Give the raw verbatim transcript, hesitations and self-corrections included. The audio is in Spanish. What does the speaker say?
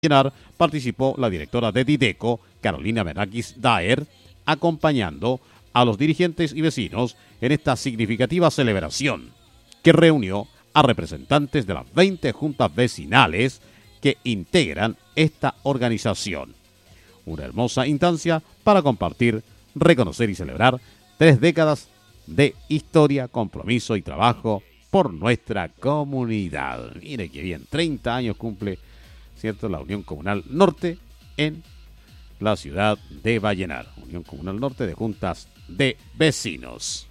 Vallenar participó la directora de Dideco, Carolina Benakis Daer, acompañando a los dirigentes y vecinos en esta significativa celebración que reunió a representantes de las veinte juntas vecinales que integran esta organización. Una hermosa instancia para compartir, reconocer y celebrar tres décadas de historia, compromiso y trabajo por nuestra comunidad. Mire qué bien, treinta años cumple, ¿cierto?, la Unión Comunal Norte en la ciudad de Vallenar. Unión Comunal Norte de Juntas de Vecinos.